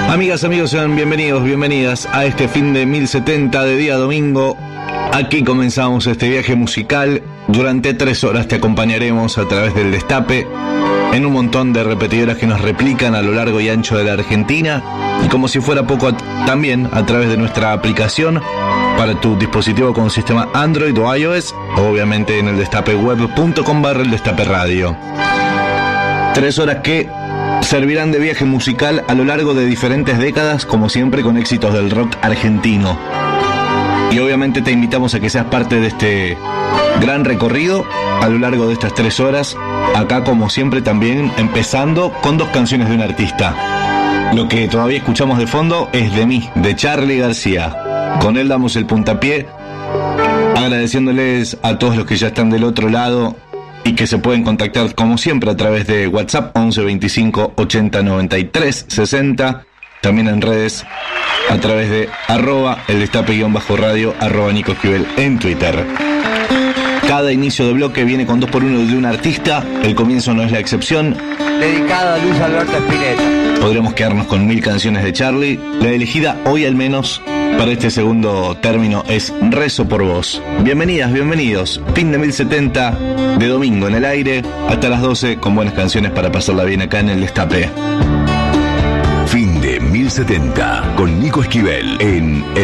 Amigas, amigos, sean bienvenidos, bienvenidas a este fin de 1070 de día domingo. Aquí comenzamos este viaje musical. Durante 3 horas te acompañaremos a través del Destape en un montón de repetidoras que nos replican a lo largo y ancho de la Argentina, y como si fuera poco, también a través de nuestra aplicación para tu dispositivo con sistema Android o iOS, obviamente en el destapeweb.com/el Destape Radio. 3 horas que servirán de viaje musical a lo largo de diferentes décadas, como siempre con éxitos del rock argentino. Y obviamente te invitamos a que seas parte de este gran recorrido a lo largo de estas 3 horas. Acá, como siempre, también empezando con 2 canciones de un artista. Lo que todavía escuchamos de fondo es De mí, de Charly García. Con él damos el puntapié, agradeciéndoles a todos los que ya están del otro lado y que se pueden contactar como siempre a través de WhatsApp 11 25 80 93 60, también en redes a través de @el destape_radio, @Nico Esquivel en Twitter. Cada inicio de bloque viene con 2x1 de un artista, el comienzo no es la excepción. Dedicado a Luis Alberto Spinetta. Podremos quedarnos con 1000 canciones de Charly. La elegida hoy al menos para este segundo término es Rezo por Vos. Bienvenidas, bienvenidos. Fin de 1070 de domingo en el aire hasta las 12 con buenas canciones para pasarla bien acá en el Destape. Fin de 1070 con Nico Esquivel en